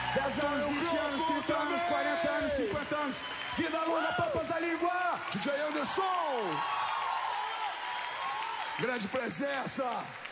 10 anos, 20 anos, 30 anos, 40 anos, 50 anos. Vida longa, papas da língua. DJ Anderson. Grande presença.